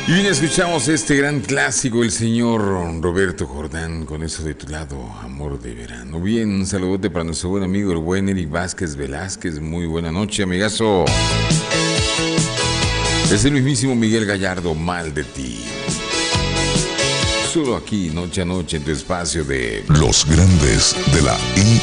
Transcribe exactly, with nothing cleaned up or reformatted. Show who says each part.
Speaker 1: Y bien, escuchamos este gran clásico, el señor Roberto Jordán, con eso de tu lado, amor de verano. Bien, un saludote para nuestro buen amigo, el buen Eric Vázquez Velázquez. Muy buena noche, amigazo. Es el mismísimo Miguel Gallardo, mal de ti. Solo aquí, noche a noche, en tu espacio de
Speaker 2: Los grandes de la I